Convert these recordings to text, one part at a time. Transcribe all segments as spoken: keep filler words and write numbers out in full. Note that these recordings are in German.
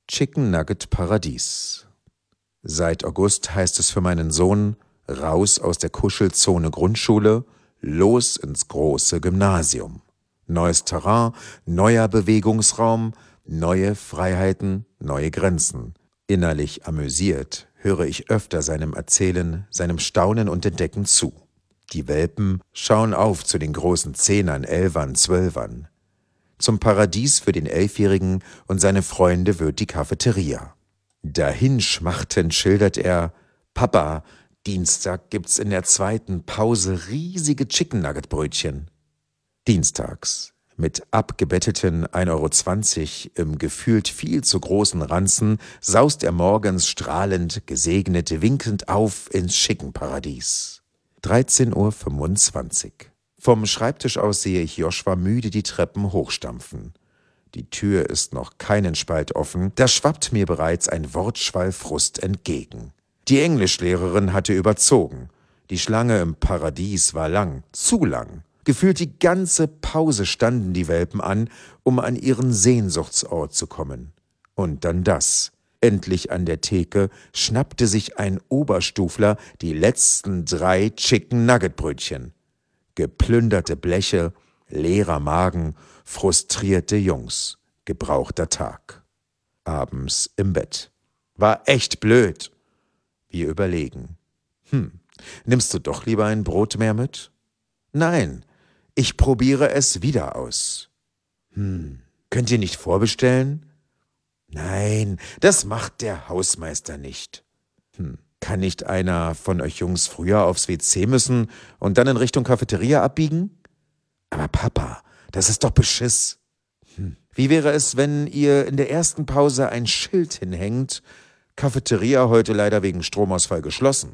Chicken Nugget Paradies. Seit August heißt es für meinen Sohn: raus aus der Kuschelzone Grundschule, los ins große Gymnasium. Neues Terrain, neuer Bewegungsraum, neue Freiheiten, neue Grenzen. Innerlich amüsiert höre ich öfter seinem Erzählen, seinem Staunen und Entdecken zu. Die Welpen schauen auf zu den großen Zehnern, Elfern, Zwölfern. Zum Paradies für den Elfjährigen und seine Freunde wird die Cafeteria. Dahin schmachtend schildert er: Papa, Dienstag gibt's in der zweiten Pause riesige Chicken Nugget Brötchen. Dienstags, mit abgebetteten ein Euro zwanzig im gefühlt viel zu großen Ranzen, saust er morgens strahlend, gesegnet, winkend auf ins Schickenparadies. dreizehn Uhr fünfundzwanzig. Vom Schreibtisch aus sehe ich Joshua müde die Treppen hochstampfen. Die Tür ist noch keinen Spalt offen, da schwappt mir bereits ein Wortschwall Frust entgegen. Die Englischlehrerin hatte überzogen. Die Schlange im Paradies war lang, zu lang. Gefühlt die ganze Pause standen die Welpen an, um an ihren Sehnsuchtsort zu kommen. Und dann das. Endlich an der Theke schnappte sich ein Oberstufler die letzten drei Chicken Nugget Brötchen. Geplünderte Bleche, leerer Magen, frustrierte Jungs, gebrauchter Tag. Abends im Bett. War echt blöd. Wir überlegen. Hm, nimmst du doch lieber ein Brot mehr mit? Nein, ich probiere es wieder aus. Hm, könnt ihr nicht vorbestellen? Nein, das macht der Hausmeister nicht. Hm. Kann nicht einer von euch Jungs früher aufs W C müssen und dann in Richtung Cafeteria abbiegen? Aber Papa, das ist doch Beschiss. Hm. Wie wäre es, wenn ihr in der ersten Pause ein Schild hinhängt: Cafeteria heute leider wegen Stromausfall geschlossen?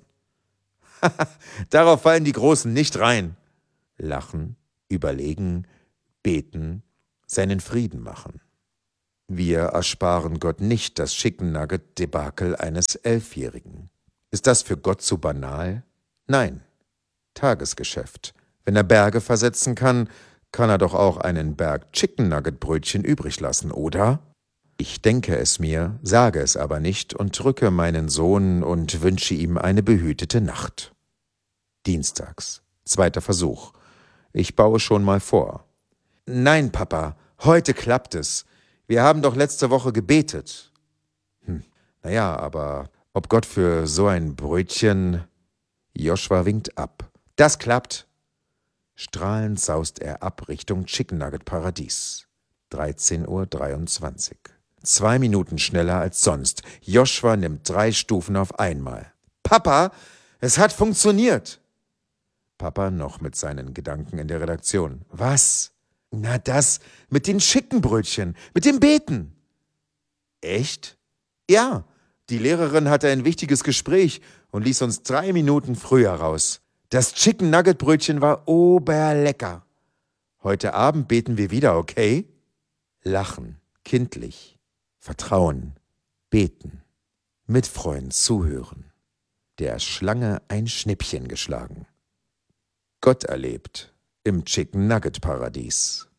Darauf fallen die Großen nicht rein. Lachen, überlegen, beten, seinen Frieden machen. Wir ersparen Gott nicht das Chicken Nugget Debakel eines Elfjährigen. Ist das für Gott zu banal? Nein. Tagesgeschäft. Wenn er Berge versetzen kann, kann er doch auch einen Berg Chicken Nugget Brötchen übrig lassen, oder? Ich denke es mir, sage es aber nicht und drücke meinen Sohn und wünsche ihm eine behütete Nacht. Dienstags. Zweiter Versuch. Ich baue schon mal vor. Nein, Papa, heute klappt es. Wir haben doch letzte Woche gebetet. Hm, naja, aber ob Gott für so ein Brötchen... Joshua winkt ab. Das klappt. Strahlend saust er ab Richtung Chicken Nugget Paradies. dreizehn Uhr dreiundzwanzig. Zwei Minuten schneller als sonst. Joshua nimmt drei Stufen auf einmal. Papa, es hat funktioniert. Papa noch mit seinen Gedanken in der Redaktion. Was? Na das, mit den Chickenbrötchen, mit dem Beten. Echt? Ja, die Lehrerin hatte ein wichtiges Gespräch und ließ uns drei Minuten früher raus. Das Chicken Nugget Brötchen war oberlecker. Heute Abend beten wir wieder, okay? Lachen, kindlich, Vertrauen, beten, mitfreuen, zuhören. Der Schlange ein Schnippchen geschlagen. Gott erlebt im Chicken Nugget Paradies.